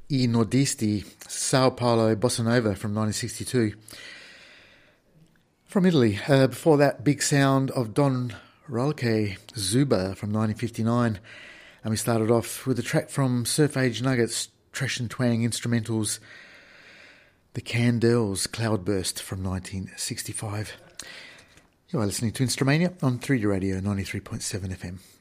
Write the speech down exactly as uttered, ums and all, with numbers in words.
I Nordisti, Sao Paulo Bossa Nova from nineteen sixty-two. From Italy, uh, before that, Big Sound of Don Rolke, Zuba from nineteen fifty-nine. And we started off with a track from Surf Age Nuggets, Trash and Twang Instrumentals, The Candles, Cloudburst from nineteen sixty-five. You are listening to Instrumania on three D Radio ninety-three point seven F M.